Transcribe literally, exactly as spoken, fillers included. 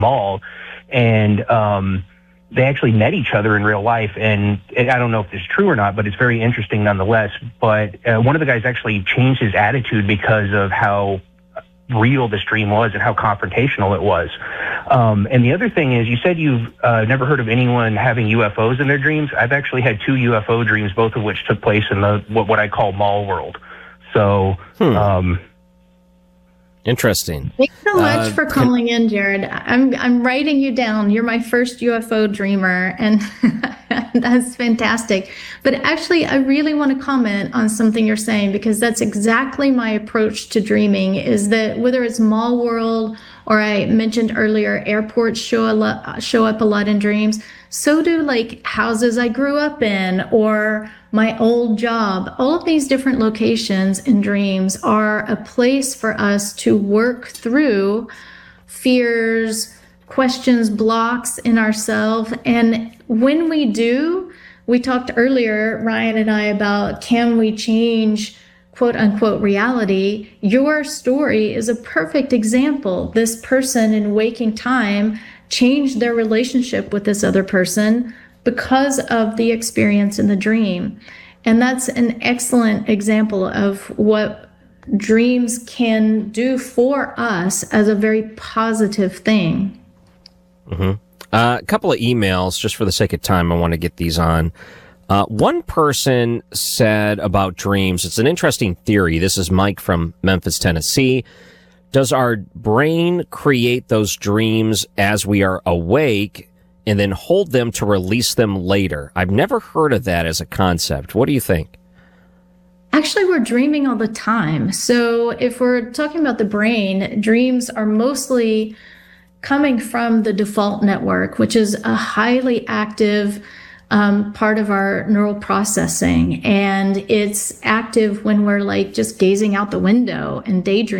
mall, and um, they actually met each other in real life. And I don't know if this is true or not, but it's very interesting nonetheless. But uh, one of the guys actually changed his attitude because of how real this dream was and how confrontational it was. Um, and the other thing is, you said you've uh, never heard of anyone having U F Os in their dreams. I've actually had two U F O dreams, both of which took place in the what, what I call mall world. So, hmm. um, interesting. Thanks so much uh, for calling in, Jared. I'm I'm writing you down. You're my first U F O dreamer, and that's fantastic. But actually, I really want to comment on something you're saying, because that's exactly my approach to dreaming, is that whether it's mall world or I mentioned earlier, airports show a lot, show up a lot in dreams. So do like houses I grew up in or my old job. All of these different locations in dreams are a place for us to work through fears, questions, blocks in ourselves. And when we do, we talked earlier, Ryan and I, about can we change quote unquote reality? Your story is a perfect example. This person in waking time changed their relationship with this other person because of the experience in the dream. And that's an excellent example of what dreams can do for us as a very positive thing. Mm-hmm. Uh, a couple of emails, just for the sake of time, I want to get these on. Uh, one person said about dreams, it's an interesting theory. This is Mike from Memphis, Tennessee. Does our brain create those dreams as we are awake and then hold them to release them later? I've never heard of that as a concept. What do you think? Actually, we're dreaming all the time. So if we're talking about the brain, dreams are mostly coming from the default network, which is a highly active um, part of our neural processing. And it's active when we're like just gazing out the window and daydreaming.